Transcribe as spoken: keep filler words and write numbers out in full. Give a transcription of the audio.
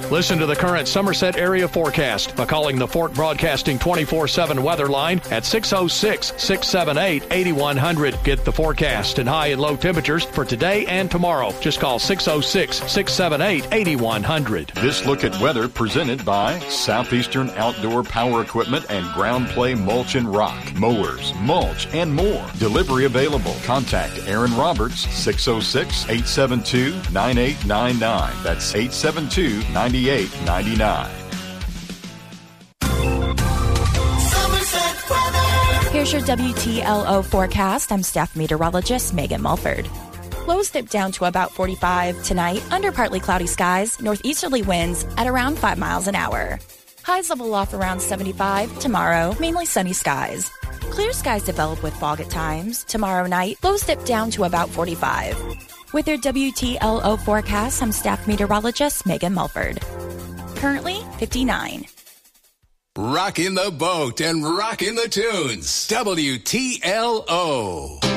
Listen to the current Somerset area forecast by calling the Fort Broadcasting twenty-four seven weather line at six oh six, six seven eight, eight one zero zero. Get the forecast and high and low temperatures for today and tomorrow. Just call six oh six, six seven eight, eight one zero zero. This look at weather presented by Southeastern Outdoor Power Equipment and Ground Play Mulch and Rock, mowers, mulch, and more. Delivery available. Contact Aaron Roberts, six oh six, eight seven two, nine eight nine nine. That's eight seven two, nine eight nine nine. Here's your W T L O forecast. I'm staff meteorologist Megan Mulford. Lows dip down to about forty-five tonight under partly cloudy skies, northeasterly winds at around five miles an hour. Highs level off around seventy-five tomorrow, mainly sunny skies. Clear skies develop with fog at times. Tomorrow night, lows dip down to about forty-five. With your W T L O forecast, I'm staff meteorologist Megan Mulford. Currently fifty-nine. Rockin' the boat and rockin' the tunes. W T L O.